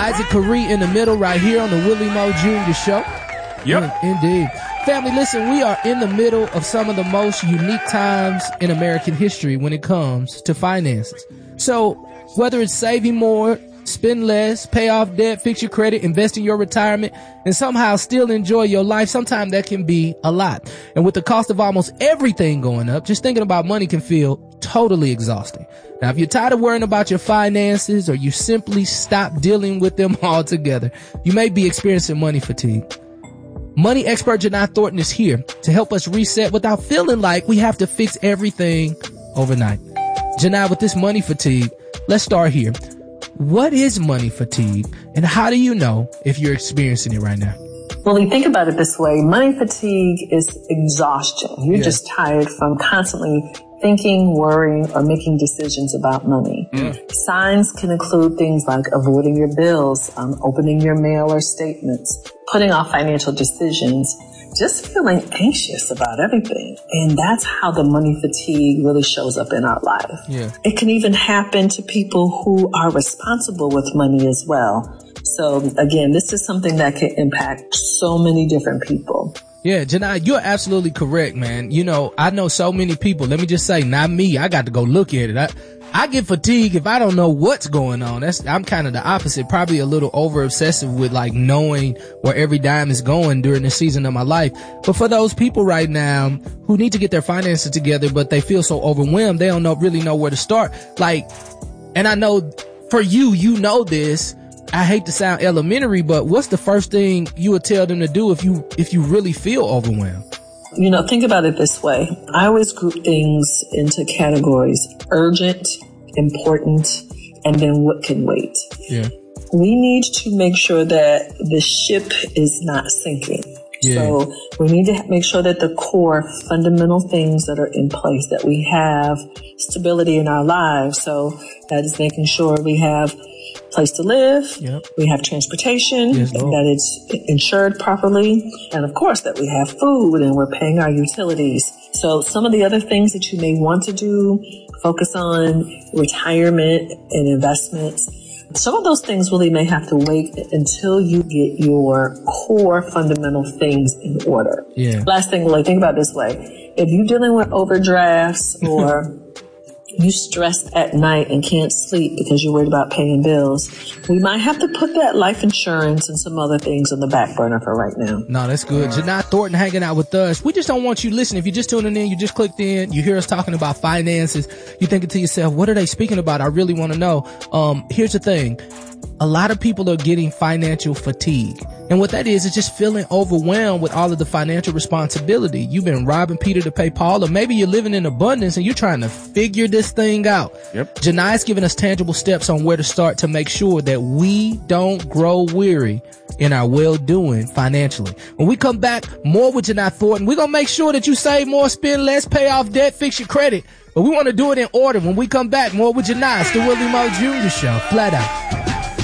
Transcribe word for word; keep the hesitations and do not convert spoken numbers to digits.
Isaac Curry in the middle right here on the Willie Moe Junior Show. Yep. Mm, indeed. Family, listen, we are in the middle of some of the most unique times in American history when it comes to finances. So whether it's saving more, spend less, pay off debt, fix your credit, invest in your retirement, and somehow still enjoy your life, sometimes that can be a lot. And with the cost of almost everything going up, just thinking about money can feel totally exhausting. Now, if you're tired of worrying about your finances or you simply stop dealing with them altogether, you may be experiencing money fatigue. Money expert Janai Thornton is here to help us reset without feeling like we have to fix everything overnight. Janai, with this money fatigue, let's start here. What is money fatigue, and how do you know if you're experiencing it right now? Well, you think about it this way. Money fatigue is exhaustion. You're Yeah. just tired from constantly thinking, worrying, or making decisions about money. Mm. Signs can include things like avoiding your bills, um, opening your mail or statements, putting off financial decisions, just feeling anxious about everything. And that's how the money fatigue really shows up in our life. Yeah. It can even happen to people who are responsible with money as well. So again, this is something that can impact so many different people. Yeah, Janai, you're absolutely correct, man. You know, I know so many people. Let me just say, not me. I got to go look at it. I, I get fatigued if I don't know what's going on. That's, I'm kind of the opposite, probably a little over obsessive with like knowing where every dime is going during the season of my life. But for those people right now who need to get their finances together, but they feel so overwhelmed, they don't know, really know where to start. Like, and I know for you, you know this. I hate to sound elementary, but what's the first thing you would tell them to do if you, if you really feel overwhelmed? You know, think about it this way. I always group things into categories: urgent, important, and then what can wait. Yeah. We need to make sure that the ship is not sinking. Yeah. So we need to make sure that the core fundamental things that are in place, that we have stability in our lives. So that is making sure we have place to live, Yep. we have transportation, Yes, Lord. that it's insured properly, and of course that we have food and we're paying our utilities. So some of the other things that you may want to do, focus on retirement and investments. Some of those things really may have to wait until you get your core fundamental things in order. Yeah. Last thing, like, think about it this way. If you're dealing with overdrafts or you stressed at night and can't sleep because you're worried about paying bills, we might have to put that life insurance and some other things on the back burner for right now. No, that's good. Janai Thornton hanging out with us. We just don't want you listening. If you're just tuning in, you just clicked in, you hear us talking about finances, you're thinking to yourself, what are they speaking about? I really want to know. Um, here's the thing. A lot of people are getting financial fatigue. And what that is, is just feeling overwhelmed with all of the financial responsibility. You've been robbing Peter to pay Paul, or maybe you're living in abundance and you're trying to figure this thing out. Yep. Janai's giving us tangible steps on where to start to make sure that we don't grow weary in our well-doing financially. When we come back, more with Janai Thornton. We're going to make sure that you save more, spend less, pay off debt, fix your credit. But we want to do it in order. When we come back, more with Janai. It's the Willie Moe Junior Show. Flat out.